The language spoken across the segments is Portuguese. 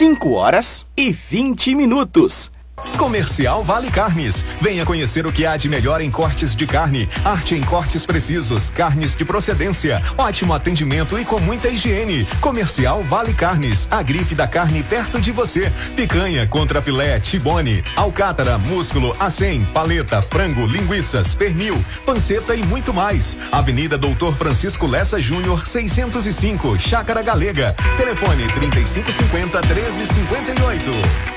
5h20. Comercial Vale Carnes. Venha conhecer o que há de melhor em cortes de carne, arte em cortes precisos, carnes de procedência, ótimo atendimento e com muita higiene. Comercial Vale Carnes, a grife da carne perto de você. Picanha, contrafilé, tibone, alcátara, músculo, acém, paleta, frango, linguiças, pernil, panceta e muito mais. Avenida Doutor Francisco Lessa Júnior, 605, Chácara Galega. Telefone 3550-1358.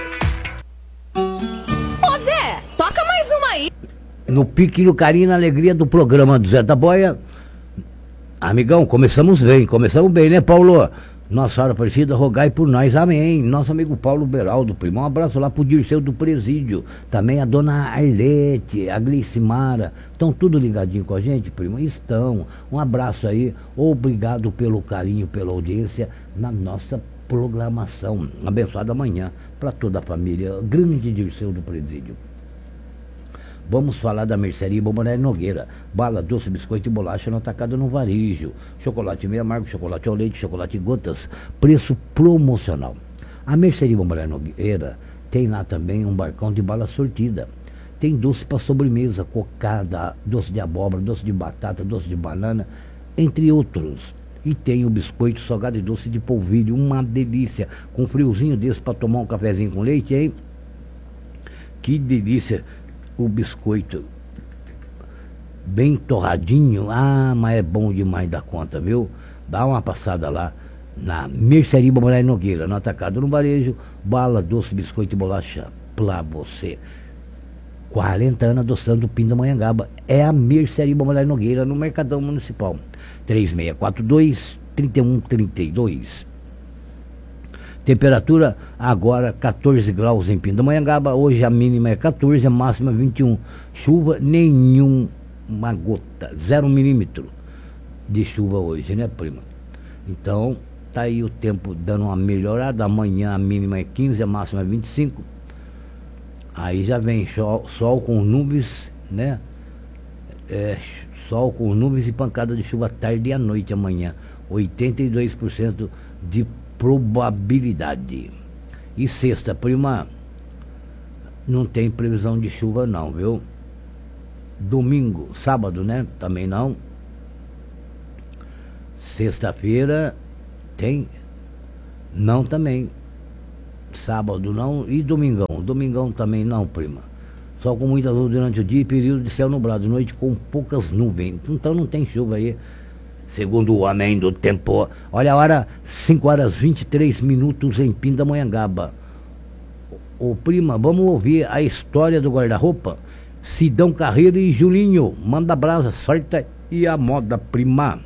No pique, no carinho, na alegria do programa do Zé da Boia. Amigão, começamos bem, né, Paulo? Nossa Senhora Aparecida, rogai por nós, amém. Nosso amigo Paulo Beraldo, primo, um abraço lá pro Dirceu do Presídio, também a dona Arlete, a Glicimara, estão tudo ligadinho com a gente, primo? Estão, um abraço aí, obrigado pelo carinho, pela audiência na nossa programação. Abençoada manhã para toda a família, grande Dirceu do Presídio. Vamos falar da Mercearia Bomboneira Nogueira. Bala, doce, biscoito e bolacha no atacado no varejo. Chocolate meio amargo, chocolate ao leite, chocolate gotas. Preço promocional. A Mercearia Bomboneira Nogueira tem lá também um barcão de bala sortida. Tem doce para sobremesa, cocada, doce de abóbora, doce de batata, doce de banana, entre outros. E tem o biscoito salgado e doce de polvilho, uma delícia. Com um friozinho desse para tomar um cafezinho com leite, hein? Que delícia! O biscoito bem torradinho, mas é bom demais da conta, viu? Dá uma passada lá na Mercearia Bomboneira Nogueira, no atacado no varejo, bala, doce, biscoito e bolacha pra você. 40 anos adoçando o Pindamonhangaba. É a Mercearia Bomboneira Nogueira no Mercadão Municipal. 3642-3132. Temperatura agora 14 graus em Pindamonhangaba. Hoje a mínima é 14, a máxima é 21. Chuva nenhuma gota, 0 milímetro de chuva hoje, né, prima? Então, tá aí o tempo dando uma melhorada. Amanhã a mínima é 15, a máxima é 25. Aí já vem sol com nuvens, né? Sol com nuvens e pancada de chuva tarde e à noite amanhã. 82% de probabilidade. E sexta, prima, não tem previsão de chuva não, viu? Domingo, sábado, né? Também não. Sexta-feira tem, não também. Sábado não e domingão. Domingão também não, prima. Sol com muita luz durante o dia e período de céu nublado, noite com poucas nuvens. Então não tem chuva aí. Segundo o homem do tempo. Olha a hora, 5h23 em Pindamonhangaba. Ô prima, vamos ouvir a história do guarda-roupa? Sidão Carreiro e Julinho. Manda brasa, sorte e a moda, prima.